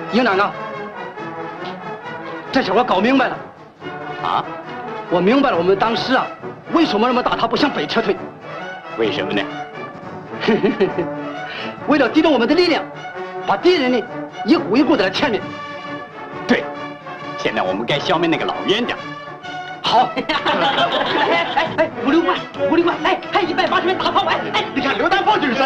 营长啊，这事我搞明白了。 啊？ 我明白了，我们当时啊，为什么那么大他不向北撤退？ 为什么呢？ 为了集中我们的力量，把敌人呢一股一股的在前面。 对，现在我们该消灭那个老冤家。 好。哎，5、6罐，5、6罐，哎，还180门大炮，哎， 你看榴弹炮就是